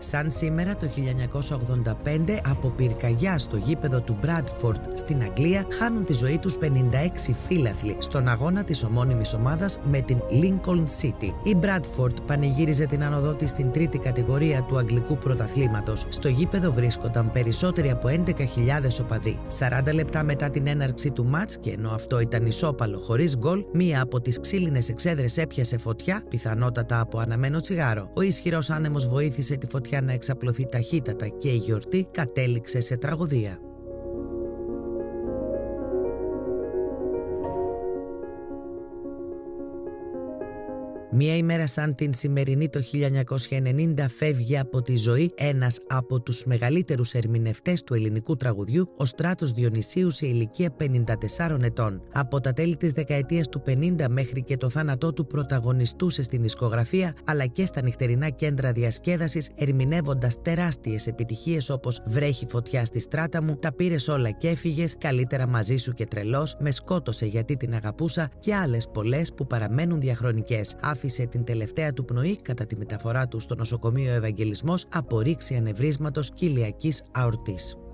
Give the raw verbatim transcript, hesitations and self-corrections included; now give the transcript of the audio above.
Σαν σήμερα το χίλια εννιακόσια ογδόντα πέντε, από πυρκαγιά στο γήπεδο του Μπράντφορντ στην Αγγλία, χάνουν τη ζωή τους πενήντα έξι φύλαθλοι στον αγώνα της ομώνυμης ομάδας με την Lincoln City. Η Μπράντφορντ πανηγύριζε την άνοδό της στην τρίτη κατηγορία του αγγλικού πρωταθλήματος. Στο γήπεδο βρίσκονταν περισσότεροι από έντεκα χιλιάδες οπαδοί. σαράντα λεπτά μετά την έναρξη του μάτς, και ενώ αυτό ήταν ισόπαλο χωρίς γκολ, μία από τις ξύλινες εξέδρες έπιασε φωτιά, πιθανότατα από αναμένο τσιγάρο. Ο ισχυρός άνεμος βοήθησε τη φωτιά να εξαπλωθεί ταχύτατα και η γιορτή κατέληξε σε τραγωδία. Μία ημέρα σαν την σημερινή το χίλια εννιακόσια ενενήντα φεύγει από τη ζωή ένας από τους μεγαλύτερους ερμηνευτές του ελληνικού τραγουδιού, ο Στράτος Διονυσίου, σε ηλικία πενήντα τεσσάρων ετών. Από τα τέλη της δεκαετίας του πενήντα μέχρι και το θάνατό του πρωταγωνιστούσε στην δισκογραφία αλλά και στα νυχτερινά κέντρα διασκέδασης, ερμηνεύοντας τεράστιες επιτυχίες όπως «Βρέχει φωτιά στη στράτα μου», «Τα πήρες όλα και έφυγες», «Καλύτερα μαζί σου και τρελός», «Με σκότωσε γιατί την αγαπούσα» και άλλες πολλές που παραμένουν διαχρονικές. Άφησε την τελευταία του πνοή κατά τη μεταφορά του στο νοσοκομείο Ευαγγελισμός από ρήξη ανευρίσματος κοιλιακής αορτής.